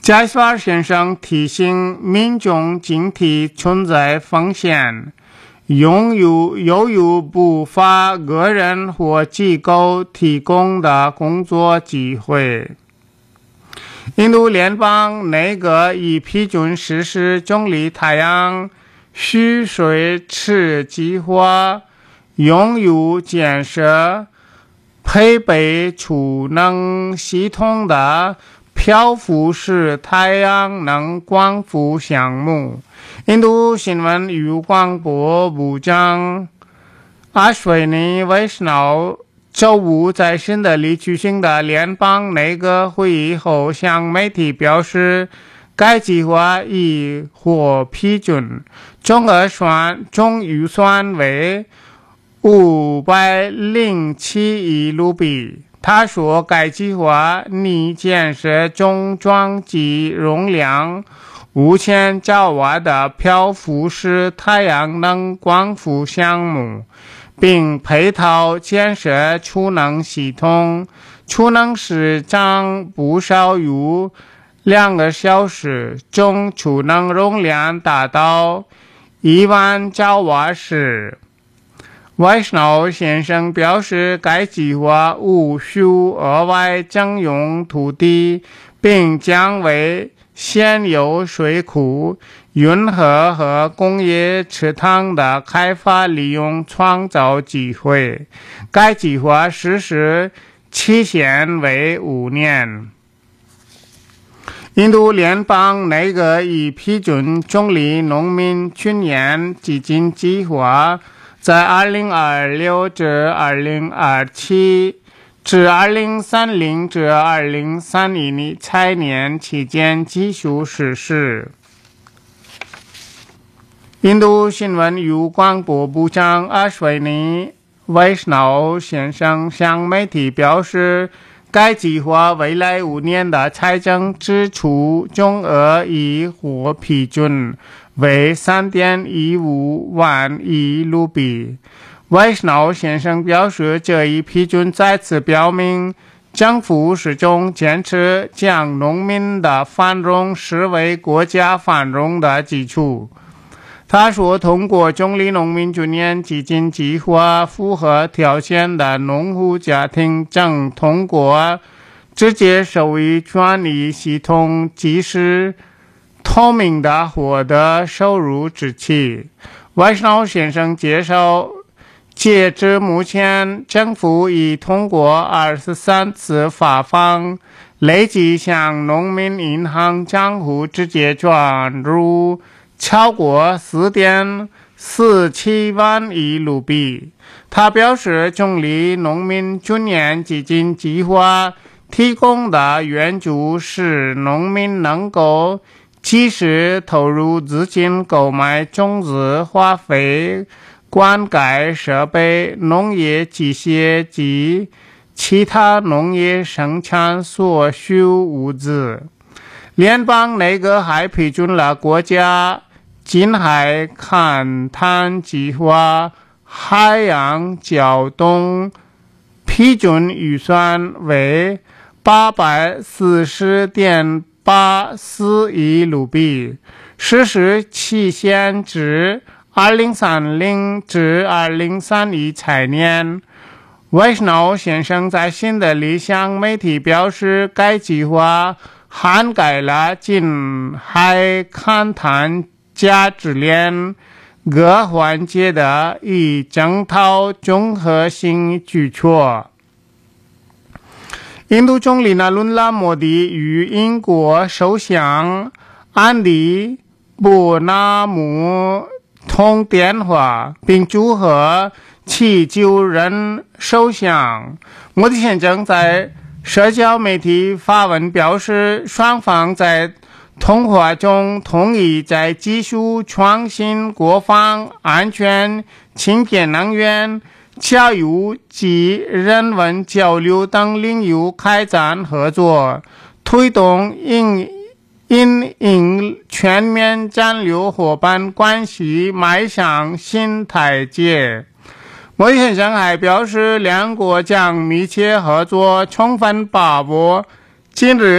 加西瓦先生提醒民众警惕存在风险，由于不发个人或机构提供的工作机会。印度联邦内阁已批准实施总理太阳蓄水池计划，用于建设配备储能系统的漂浮式太阳能光伏项目。印度新闻与广播部长阿什尼·维什瑙周五在新德里举行的联邦内阁会议后向媒体表示，该计划已获批准，总预算为507亿卢比。他说，该计划拟建设总装机容量5000兆瓦的漂浮式太阳能光伏项目，并配套建设储能系统，储能时长不少于2个小时，总储能容量达到10000兆瓦时。维什瑙先生表示，该计划无需额外征用土地，并将为现有水库、运河和工业池塘的开发利用创造机会。该计划实施期限为5年。印度联邦内阁已批准总理农民军年基金计划，在2026至2027至2030至2031财年期间继续实施。印度新闻与广播部长阿什尼·维什瑙先生向媒体表示，该计划未来5年的财政支出总额已获批准，为3.15万亿卢比。维什瑙先生表示，这一批准再次表明政府始终坚持将农民的繁荣视为国家繁荣的基础。他说，通过总理农民军年基金计划，符合条件的农户家庭正通过直接收益转移系统及时透明地获得收入支持。维什瑙先生介绍，截至目前，政府已通过23次发放，累计向农民银行账户直接转入超过4.47万亿卢比。他表示，总理农民军年基金计划提供的援助使农民能够及时投入资金购买种子、化肥、灌溉设备、农业机械及其他农业生产所需物资。联邦内阁还批准了国家近海勘探计划海洋交通批准预算为840.84亿卢比，实施期限至2030至2031财年。维什瑙先生在新德里向媒体表示，该计划涵盖了近海勘探价值链各环节的一整套综合性举措。印度总理纳伦拉·莫迪与英国首相安迪·伯纳姆通电话，并祝贺其就任首相。莫迪先生在社交媒体发文表示，双方在通话中同意在技术创新、国防安全、清洁能源、教育及人文交流等领域开展合作，推动因应全面战略伙伴关系迈向新台阶。莫迪先生还表示，两国将密切合作，充分把握今日